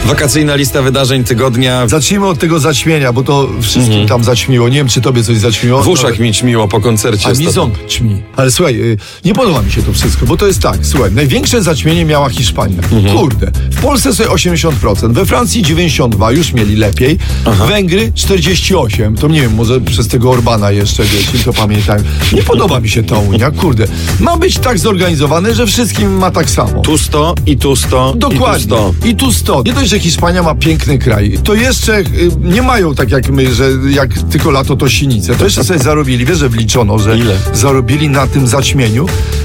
Wakacyjna lista wydarzeń tygodnia. Zacznijmy od tego zaćmienia, bo to wszystkim tam zaćmiło. Nie wiem, czy tobie coś zaćmiło. W uszach mi ćmiło po koncercie. A mi ząb ćmi. Ale słuchaj, nie podoba mi się to wszystko, bo to jest tak, słuchaj, największe zaćmienie miała Hiszpania. Kurde. W Polsce sobie 80%, we Francji 92%, już mieli lepiej. Węgry 48%, to nie wiem, może przez tego Orbana jeszcze, wiesz, to pamiętają. Nie podoba mi się ta Unia, kurde. Ma być tak zorganizowane, że wszystkim ma tak samo. Tu 100 i tu 100. Dokładnie. I tu 100. Nie dość, że Hiszpania ma piękny kraj, to jeszcze nie mają tak jak my, że jak tylko lato to sinice. To jeszcze sobie zarobili, wiesz, że wliczono, że ile? Zarobili na tym zaćmieniu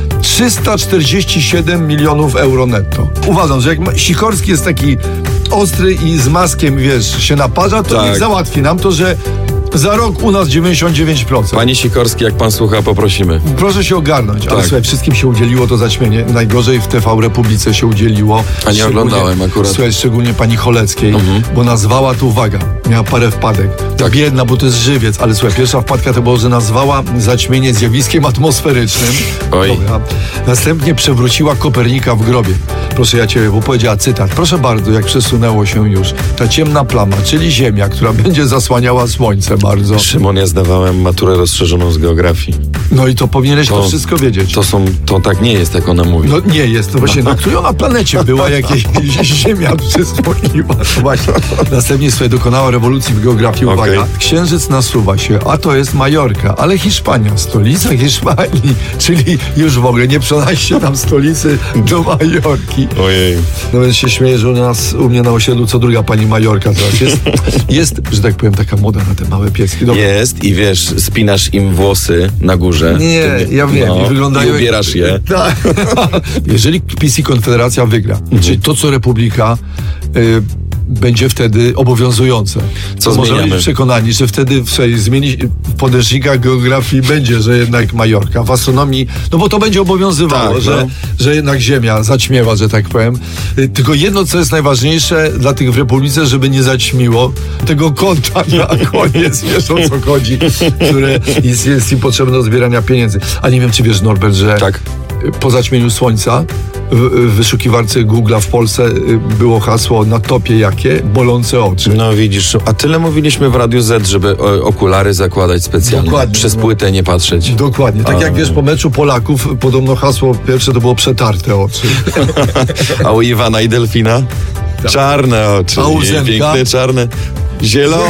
347 milionów euro netto. Uważam, że jak Sikorski jest taki ostry i z maskiem, wiesz, się naparza, to niech załatwi nam to, że za rok u nas 99%. Panie Sikorski, jak pan słucha, poprosimy. Proszę się ogarnąć. Ale słuchaj, wszystkim się udzieliło to zaćmienie. Najgorzej w TV Republice się udzieliło. A nie oglądałem akurat. Słuchaj, szczególnie pani Choleckiej, bo nazwała tu, uwaga, miała parę wpadek. Tak. Biedna, bo to jest żywiec. Ale słuchaj, pierwsza wpadka to było, że nazwała zaćmienie zjawiskiem atmosferycznym. Oj. Dobra. Następnie przewróciła Kopernika w grobie. Proszę ja ciebie, bo powiedziała cytat. Proszę bardzo, jak przesunęło się już ta ciemna plama, czyli Ziemia, która będzie zasłaniała słońce bardzo. Szymon, ja zdawałem maturę rozszerzoną z geografii. No i to powinieneś to wszystko wiedzieć. To tak nie jest, jak ona mówi. No nie jest, to właśnie na której ona planecie była, jakiej Ziemia przysłoniła. Właśnie. Następnie sobie dokonała rewolucji w geografii. Uwaga, księżyc nasuwa się, a to jest Majorka, ale Hiszpania, stolica Hiszpanii, czyli już w ogóle nie przenieść się tam stolicy do Majorki. Ojej. No więc się śmieję, że u mnie na osiedlu co druga pani Majorka teraz jest, że tak powiem, taka moda na te małe pieski. Dobra. Jest i wiesz, spinasz im włosy na górze. Nie, ja wiem, i wyglądają... I ubierasz je. Tak. Jeżeli PiS i Konfederacja wygra, czyli to, co Republika... będzie wtedy obowiązujące. Co możemy być przekonani, że wtedy zmieni w podręcznikach geografii będzie, że jednak Majorka. W astronomii, no bo to będzie obowiązywało, tak, że jednak Ziemia zaćmiewa, że tak powiem. Tylko jedno, co jest najważniejsze dla tych w Republice, żeby nie zaćmiło tego konta na koniec, wiesz o co chodzi, które jest im potrzebne do zbierania pieniędzy. A nie wiem, czy wiesz, Norbert, że po zaćmieniu Słońca w wyszukiwarce Google'a w Polsce było hasło na topie jakie? Bolące oczy. No widzisz, a tyle mówiliśmy w Radiu Z, żeby okulary zakładać specjalnie. Dokładnie, przez płytę nie patrzeć. Dokładnie. Tak jak wiesz, po meczu Polaków podobno hasło pierwsze to było przetarte oczy. A u Iwana i Delfina? Czarne oczy. A u Zenka? Piękne, czarne. Zielone.